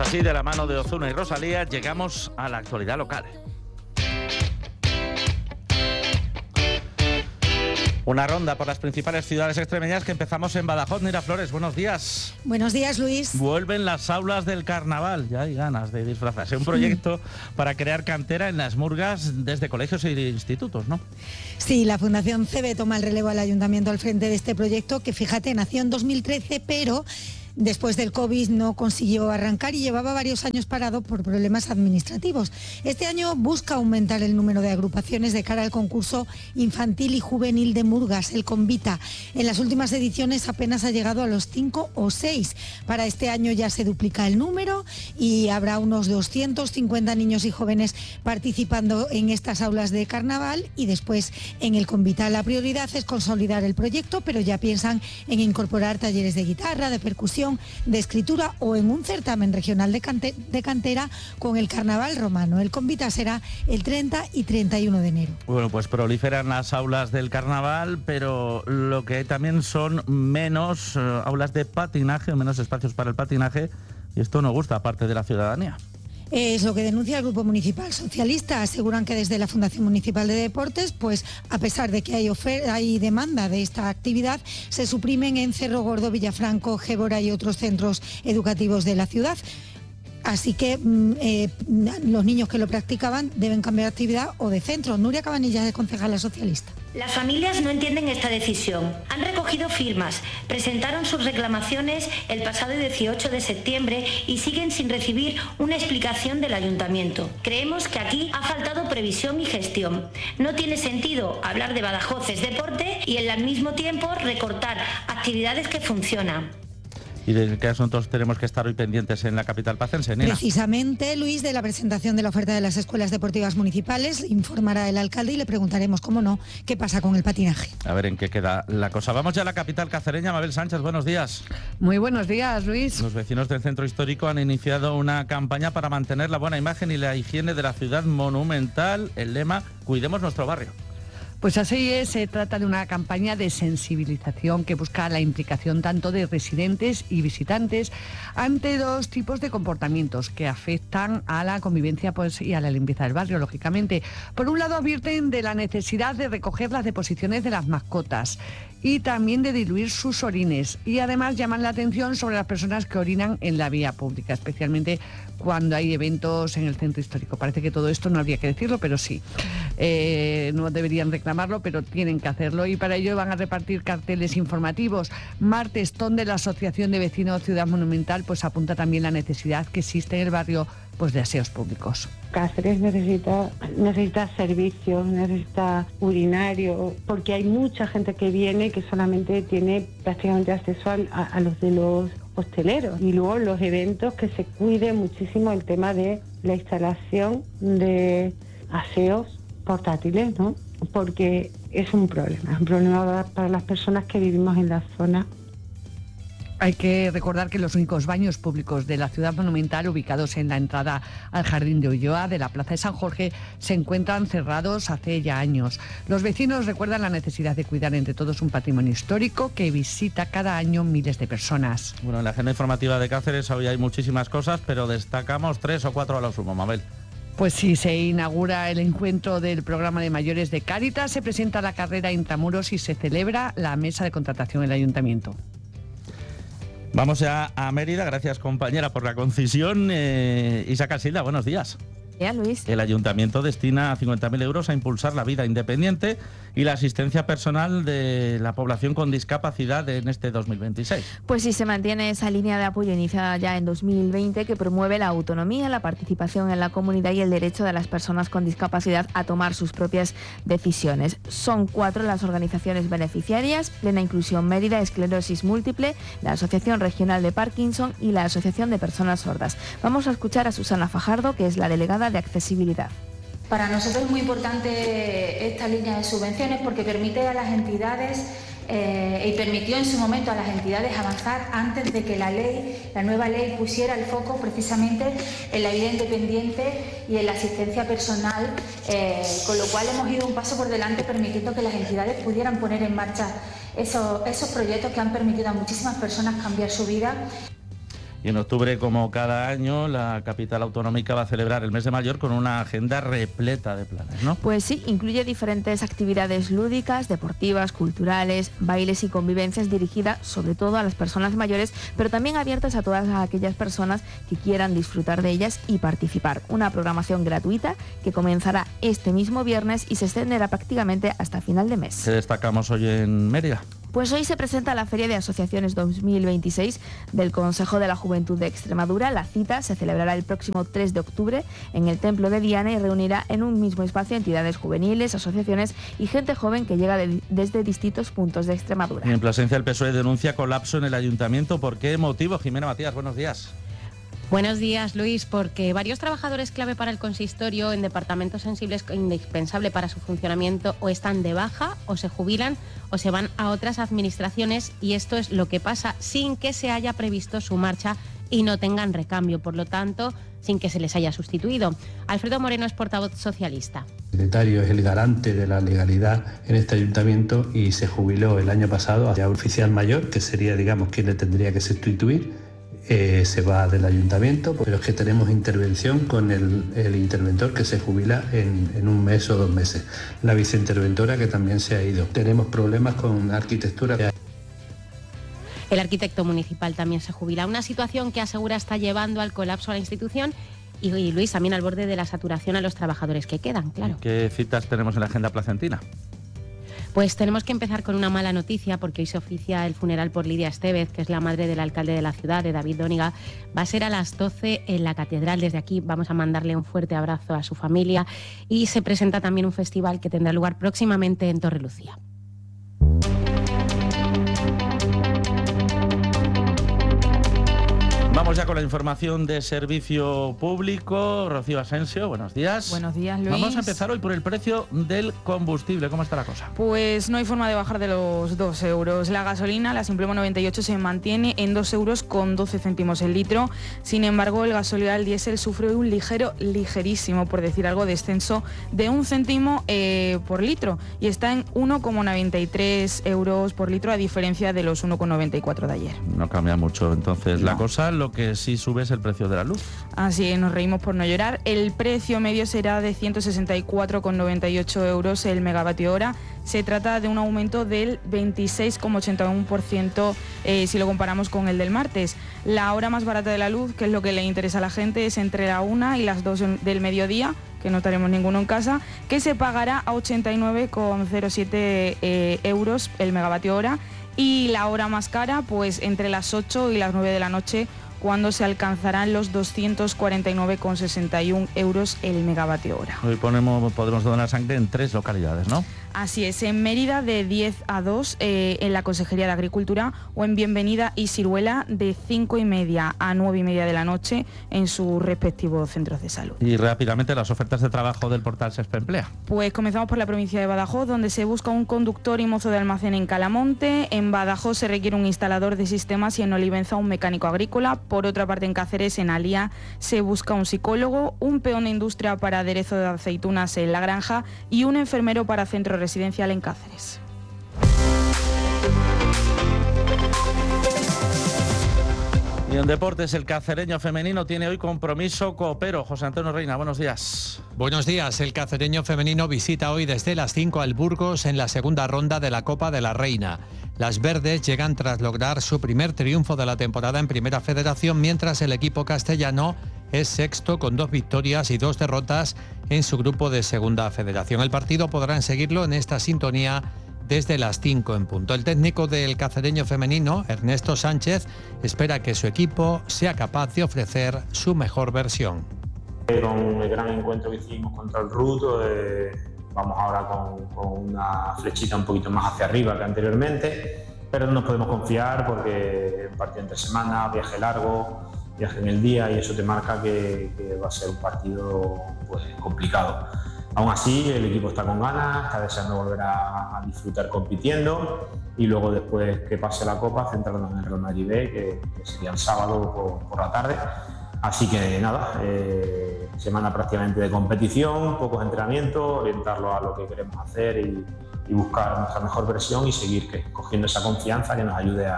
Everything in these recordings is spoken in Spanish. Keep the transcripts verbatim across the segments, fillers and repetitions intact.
así, de la mano de Ozuna y Rosalía, llegamos a la actualidad local. Una ronda por las principales ciudades extremeñas que empezamos en Badajoz. Miraflores, buenos días. Buenos días, Luis. Vuelven las aulas del carnaval, ya hay ganas de disfrazarse. Un proyecto para crear cantera en las murgas desde colegios e institutos, ¿no? Sí, la Fundación C E B E toma el relevo al ayuntamiento al frente de este proyecto que, fíjate, nació en dos mil trece, pero después del COVID no consiguió arrancar y llevaba varios años parado por problemas administrativos. Este año busca aumentar el número de agrupaciones de cara al concurso infantil y juvenil de murgas, el Convita. En las últimas ediciones apenas ha llegado a los cinco o seis. Para este año ya se duplica el número y habrá unos doscientos cincuenta niños y jóvenes participando en estas aulas de carnaval y después en el Convita. La prioridad es consolidar el proyecto, pero ya piensan en incorporar talleres de guitarra, de percusión, de escritura o en un certamen regional de, cante de cantera con el carnaval romano. El Convita será el treinta y treinta y uno de enero. Bueno, pues proliferan las aulas del carnaval, pero lo que hay también son menos uh, aulas de patinaje, menos espacios para el patinaje, y esto no gusta a parte de la ciudadanía. Es lo que denuncia el Grupo Municipal Socialista. Aseguran que desde la Fundación Municipal de Deportes, pues a pesar de que hay, hay demanda de esta actividad, se suprimen en Cerro Gordo, Villafranco, Gébora y otros centros educativos de la ciudad. Así que eh, los niños que lo practicaban deben cambiar de actividad o de centro. Nuria Cabanillas, de concejala socialista. Las familias no entienden esta decisión. Han recogido firmas, presentaron sus reclamaciones el pasado dieciocho de septiembre y siguen sin recibir una explicación del ayuntamiento. Creemos que aquí ha faltado previsión y gestión. No tiene sentido hablar de Badajoz es deporte y al mismo tiempo recortar actividades que funcionan. ¿Y de qué asuntos tenemos que estar hoy pendientes en la capital pacense, Nina? Precisamente, Luis, de la presentación de la oferta de las escuelas deportivas municipales, informará el alcalde y le preguntaremos, cómo no, qué pasa con el patinaje. A ver en qué queda la cosa. Vamos ya a la capital cacereña. Mabel Sánchez, buenos días. Muy buenos días, Luis. Los vecinos del centro histórico han iniciado una campaña para mantener la buena imagen y la higiene de la ciudad monumental. El lema, cuidemos nuestro barrio. Pues así es, se trata de una campaña de sensibilización que busca la implicación tanto de residentes y visitantes ante dos tipos de comportamientos que afectan a la convivencia, pues, y a la limpieza del barrio, lógicamente. Por un lado, advierten de la necesidad de recoger las deposiciones de las mascotas y también de diluir sus orines, y además llaman la atención sobre las personas que orinan en la vía pública, especialmente cuando hay eventos en el centro histórico. Parece que todo esto no habría que decirlo, pero sí. Eh, no deberían reclamarlo, pero tienen que hacerlo, y para ello van a repartir carteles informativos. Martes Ton, de la Asociación de Vecinos Ciudad Monumental, pues apunta también la necesidad que existe en el barrio, pues, de aseos públicos. Cáceres necesita, necesita servicios, necesita urinarios, porque hay mucha gente que viene que solamente tiene prácticamente acceso a, a los de los hosteleros, y luego los eventos, que se cuide muchísimo el tema de la instalación de aseos portátiles, ¿no? Porque es un problema, es un problema para las personas que vivimos en la zona. Hay que recordar que los únicos baños públicos de la ciudad monumental, ubicados en la entrada al Jardín de Ulloa de la Plaza de San Jorge, se encuentran cerrados hace ya años. Los vecinos recuerdan la necesidad de cuidar entre todos un patrimonio histórico que visita cada año miles de personas. Bueno, en la agenda informativa de Cáceres hoy hay muchísimas cosas, pero destacamos tres o cuatro a lo sumo, Mabel. Pues sí, se inaugura el encuentro del programa de mayores de Cáritas, se presenta la carrera Intramuros y se celebra la mesa de contratación en el ayuntamiento. Vamos ya a Mérida. Gracias, compañera, por la concisión. Eh, Isa Casilda, buenos días. Ya, Luis. El ayuntamiento destina cincuenta mil euros a impulsar la vida independiente y la asistencia personal de la población con discapacidad en este dos mil veintiséis. Pues sí, se mantiene esa línea de apoyo iniciada ya en dos mil veinte, que promueve la autonomía, la participación en la comunidad y el derecho de las personas con discapacidad a tomar sus propias decisiones. Son cuatro las organizaciones beneficiarias: Plena Inclusión Mérida, Esclerosis Múltiple, la Asociación Regional de Parkinson y la Asociación de Personas Sordas. Vamos a escuchar a Susana Fajardo, que es la delegada de accesibilidad. Para nosotros es muy importante esta línea de subvenciones porque permite a las entidades eh, y permitió en su momento a las entidades avanzar antes de que la ley, la nueva ley, pusiera el foco precisamente en la vida independiente y en la asistencia personal, eh, con lo cual hemos ido un paso por delante permitiendo que las entidades pudieran poner en marcha esos, esos proyectos que han permitido a muchísimas personas cambiar su vida. Y en octubre, como cada año, la capital autonómica va a celebrar el mes de mayo con una agenda repleta de planes, ¿no? Pues sí, incluye diferentes actividades lúdicas, deportivas, culturales, bailes y convivencias dirigidas sobre todo a las personas mayores, pero también abiertas a todas aquellas personas que quieran disfrutar de ellas y participar. Una programación gratuita que comenzará este mismo viernes y se extenderá prácticamente hasta final de mes. ¿Qué destacamos hoy en Mérida? Pues hoy se presenta la Feria de Asociaciones dos mil veintiséis del Consejo de la Juventud de Extremadura. La cita se celebrará el próximo tres de octubre en el Templo de Diana y reunirá en un mismo espacio entidades juveniles, asociaciones y gente joven que llega de, desde distintos puntos de Extremadura. Y en Plasencia el P S O E denuncia colapso en el ayuntamiento. ¿Por qué motivo? Jimena Matías, buenos días. Buenos días, Luis. Porque varios trabajadores clave para el consistorio en departamentos sensibles indispensable para su funcionamiento o están de baja o se jubilan o se van a otras administraciones, y esto es lo que pasa sin que se haya previsto su marcha y no tengan recambio, por lo tanto, sin que se les haya sustituido. Alfredo Moreno es portavoz socialista. El secretario es el garante de la legalidad en este ayuntamiento y se jubiló el año pasado a un oficial mayor, que sería, digamos, quien le tendría que sustituir. Eh, se va del ayuntamiento, pero es que tenemos intervención con el, el interventor que se jubila en, en un mes o dos meses. La viceinterventora que también se ha ido. Tenemos problemas con arquitectura. El arquitecto municipal también se jubila. Una situación que asegura está llevando al colapso a la institución y, y Luis, también al borde de la saturación a los trabajadores que quedan, claro. ¿Qué citas tenemos en la agenda placentina? Pues tenemos que empezar con una mala noticia, porque hoy se oficia el funeral por Lidia Estevez, que es la madre del alcalde de la ciudad, de David Dóniga. Va a ser a las doce en la catedral. Desde aquí vamos a mandarle un fuerte abrazo a su familia, y se presenta también un festival que tendrá lugar próximamente en Torrelucía. Vamos ya con la información de servicio público. Rocío Asensio, buenos días. Buenos días, Luis. Vamos a empezar hoy por el precio del combustible. ¿Cómo está la cosa? Pues no hay forma de bajar de los dos euros. La gasolina, la Simplemo noventa y ocho, se mantiene en dos euros con doce céntimos el litro. Sin embargo, el gasolio al diésel sufre un ligero, ligerísimo, por decir algo, descenso de un céntimo eh, por litro, y está en uno coma noventa y tres euros por litro, a diferencia de los uno coma noventa y cuatro de ayer. No cambia mucho entonces no. la cosa. Lo que sí sube es el precio de la luz. Así nos reímos por no llorar. El precio medio será de ciento sesenta y cuatro coma noventa y ocho euros el megavatio hora. Se trata de un aumento del veintiséis coma ochenta y uno por ciento eh, si lo comparamos con el del martes. La hora más barata de la luz, que es lo que le interesa a la gente, es entre la una y las dos del mediodía, que no estaremos ninguno en casa, que se pagará a ochenta y nueve coma cero siete eh, euros el megavatio hora. Y la hora más cara, pues entre las ocho y las nueve de la noche, cuando se alcanzarán los doscientos cuarenta y nueve coma sesenta y uno euros el megavatio hora. Hoy ponemos, podemos donar sangre en tres localidades, ¿no? Así es, en Mérida de diez a dos eh, en la Consejería de Agricultura, o en Bienvenida y Siruela de cinco y media a nueve y media de la noche en sus respectivos centros de salud. Y rápidamente las ofertas de trabajo del portal Sexpe Emplea. Pues comenzamos por la provincia de Badajoz, donde se busca un conductor y mozo de almacén en Calamonte. En Badajoz se requiere un instalador de sistemas y en Olivenza un mecánico agrícola. Por otra parte, en Cáceres, en Alía, se busca un psicólogo, un peón de industria para aderezo de aceitunas en La Granja y un enfermero para centro residencial en Cáceres. Y en deportes, el cacereño femenino tiene hoy compromiso copero. José Antonio Reina, buenos días. Buenos días. El cacereño femenino visita hoy desde las cinco al Burgos en la segunda ronda de la Copa de la Reina. Las verdes llegan tras lograr su primer triunfo de la temporada en Primera Federación, mientras el equipo castellano es sexto con dos victorias y dos derrotas en su grupo de Segunda Federación. El partido podrán seguirlo en esta sintonía desde las cinco en punto. El técnico del cacereño femenino, Ernesto Sánchez, espera que su equipo sea capaz de ofrecer su mejor versión. Con el gran encuentro que hicimos contra el R U T, eh, vamos ahora con, con una flechita un poquito más hacia arriba que anteriormente, pero no nos podemos confiar porque un partido entre semana, viaje largo, viaje en el día, y eso te marca que, que va a ser un partido pues, complicado. Aún así, el equipo está con ganas, está deseando volver a, a disfrutar compitiendo, y luego después que pase la Copa, centrarnos en el Real Madrid B, que, que sería el sábado por, por la tarde. Así que nada, eh, semana prácticamente de competición, pocos entrenamientos, orientarlo a lo que queremos hacer y, y buscar nuestra mejor versión y seguir que, cogiendo esa confianza que nos ayude a,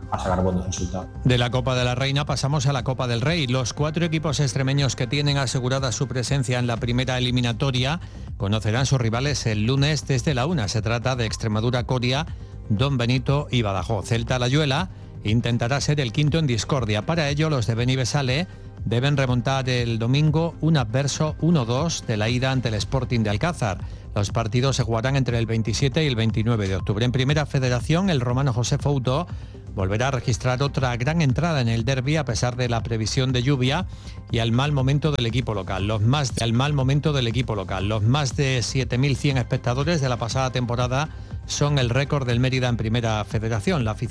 a sacar buenos resultados. De la Copa de la Reina pasamos a la Copa del Rey. Los cuatro equipos extremeños que tienen asegurada su presencia en la primera eliminatoria conocerán sus rivales el lunes desde la una. Se trata de Extremadura, Coria, Don Benito y Badajoz. Celta Layuela intentará ser el quinto en discordia. Para ello, los de Benibesale deben remontar el domingo un adverso uno dos de la ida ante el Sporting de Alcázar. Los partidos se jugarán entre el veintisiete y el veintinueve de octubre. En Primera Federación, el romano José Fouto volverá a registrar otra gran entrada en el derbi a pesar de la previsión de lluvia y al mal momento del equipo local. Los más de, al mal momento del equipo local. Los más de siete mil cien espectadores de la pasada temporada son el récord del Mérida en Primera Federación. La